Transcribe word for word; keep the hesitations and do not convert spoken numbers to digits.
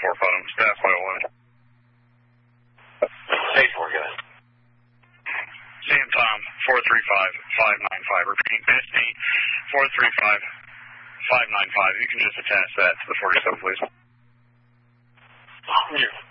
four, bottom. Staff oil one. Hey, four, go ahead. Sam Tom, four three five, five nine five. Repeating, S D, four three five, five nine five. You can just attach that to the forty-seven, please. Yeah.